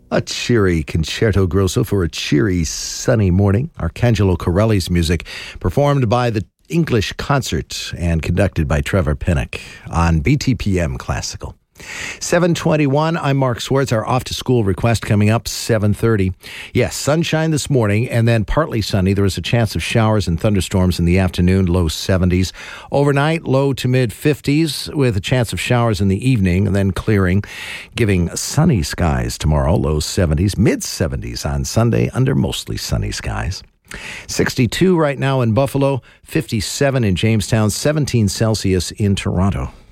A cheery concerto grosso for a cheery, sunny morning. Arcangelo Corelli's music, performed by the English Concert and conducted by Trevor Pinnock on BTPM Classical. 7:21, I'm Mark Swartz. Our off-to-school request coming up, 7:30. Yes, sunshine this morning and then partly sunny. There is a chance of showers and thunderstorms in the afternoon, low 70s. Overnight, low to mid-50s with a chance of showers in the evening and then clearing, giving sunny skies tomorrow, low 70s, mid-70s on Sunday under mostly sunny skies. 62 right now in Buffalo, 57 in Jamestown, 17 Celsius in Toronto.